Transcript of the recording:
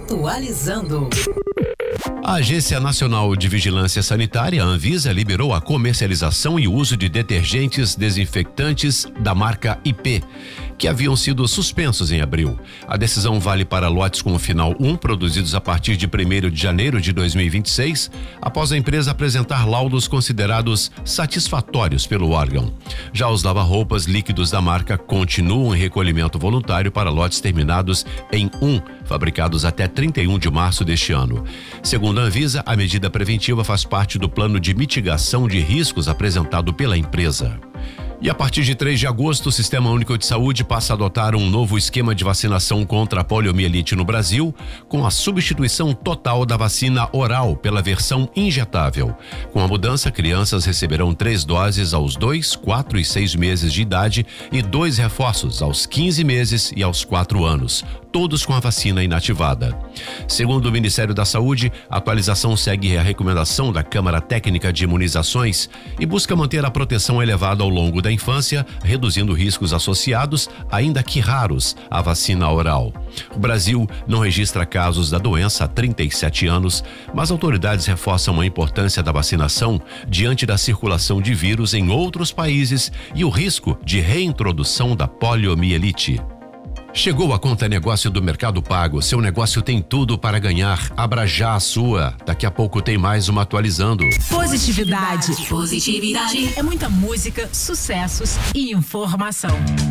Atualizando. A Agência Nacional de Vigilância Sanitária, Anvisa, liberou a comercialização e uso de detergentes desinfetantes da marca IP, que haviam sido suspensos em abril. A decisão vale para lotes com o final 1, produzidos a partir de 1º de janeiro de 2026, após a empresa apresentar laudos considerados satisfatórios pelo órgão. Já os lava-roupas líquidos da marca continuam em recolhimento voluntário para lotes terminados em 1, fabricados até 31 de março deste ano. Segundo a Anvisa, a medida preventiva faz parte do plano de mitigação de riscos apresentado pela empresa. E a partir de 3 de agosto, o Sistema Único de Saúde passa a adotar um novo esquema de vacinação contra a poliomielite no Brasil, com a substituição total da vacina oral pela versão injetável. Com a mudança, crianças receberão 3 doses aos 2, 4 e 6 meses de idade e 2 reforços aos 15 meses e aos 4 anos, todos com a vacina inativada. Segundo o Ministério da Saúde, a atualização segue a recomendação da Câmara Técnica de Imunizações e busca manter a proteção elevada ao longo da infância, reduzindo riscos associados, ainda que raros, à vacina oral. O Brasil não registra casos da doença há 37 anos, mas autoridades reforçam a importância da vacinação diante da circulação de vírus em outros países e o risco de reintrodução da poliomielite. Chegou a Conta Negócio do Mercado Pago. Seu negócio tem tudo para ganhar. Abra já a sua. Daqui a pouco tem mais uma atualizando. Positividade. É muita música, sucessos e informação.